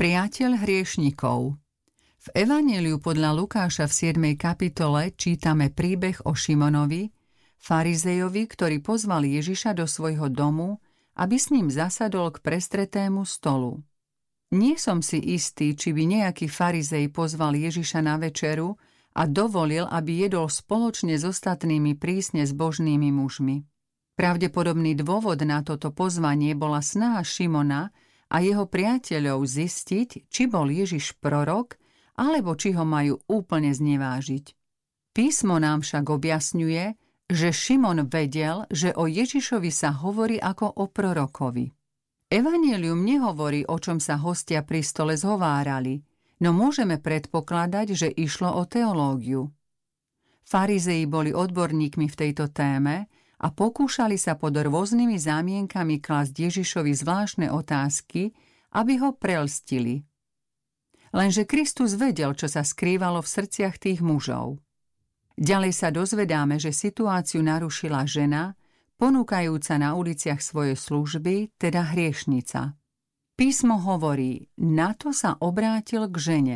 Priateľ hriešnikov. V Evanjeliu podľa Lukáša v 7. kapitole čítame príbeh o Šimonovi, farizejovi, ktorý pozval Ježiša do svojho domu, aby s ním zasadol k prestretému stolu. Nie som si istý, či by nejaký farizej pozval Ježiša na večeru a dovolil, aby jedol spoločne s ostatnými prísne zbožnými mužmi. Pravdepodobný dôvod na toto pozvanie bola snaha Šimona a jeho priateľov zistiť, či bol Ježiš prorok, alebo či ho majú úplne znevážiť. Písmo nám však objasňuje, že Šimon vedel, že o Ježišovi sa hovorí ako o prorokovi. Evanjelium nehovorí, o čom sa hostia pri stole zhovárali, no môžeme predpokladať, že išlo o teológiu. Farizei boli odborníkmi v tejto téme a pokúšali sa pod rôznymi zámienkami klásť Ježišovi zvláštne otázky, aby ho prelstili. Lenže Kristus vedel, čo sa skrývalo v srdciach tých mužov. Ďalej sa dozvedáme, že situáciu narušila žena, ponúkajúca na uliciach svoje služby, teda hriešnica. Písmo hovorí, na to sa obrátil k žene.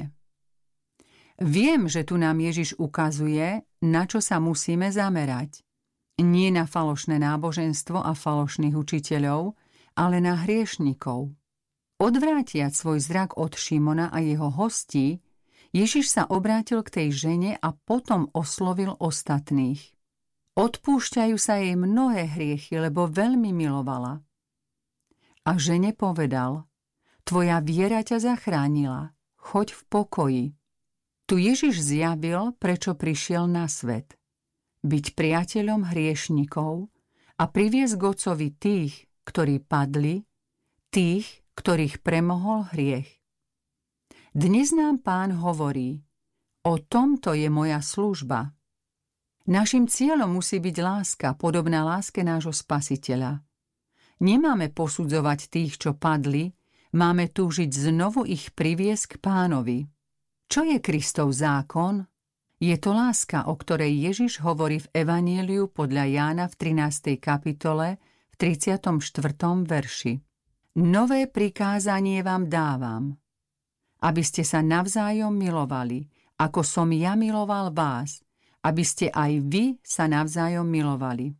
Viem, že tu nám Ježiš ukazuje, na čo sa musíme zamerať. Nie na falošné náboženstvo a falošných učiteľov, ale na hriešnikov. Odvrátiac svoj zrak od Šimona a jeho hostí, Ježiš sa obrátil k tej žene a potom oslovil ostatných. Odpúšťajú sa jej mnohé hriechy, lebo veľmi milovala. A žene povedal, tvoja viera ťa zachránila, choď v pokoji. Tu Ježiš zjavil, prečo prišiel na svet. Byť priateľom hriešnikov a priviesť k Otcovi tých, ktorí padli, tých, ktorých premohol hriech. Dnes nám Pán hovorí, o tomto je moja služba. Naším cieľom musí byť láska, podobná láske nášho Spasiteľa. Nemáme posudzovať tých, čo padli, máme túžiť znovu ich priviesť k Pánovi. Čo je Kristov zákon? Je to láska, o ktorej Ježiš hovorí v Evanjeliu podľa Jána v 13. kapitole v 34. verši. Nové prikázanie vám dávam, aby ste sa navzájom milovali, ako som ja miloval vás, aby ste aj vy sa navzájom milovali.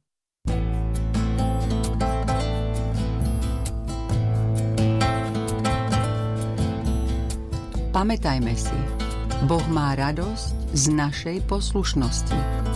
Pamätajme si, Boh má radosť z našej poslušnosti.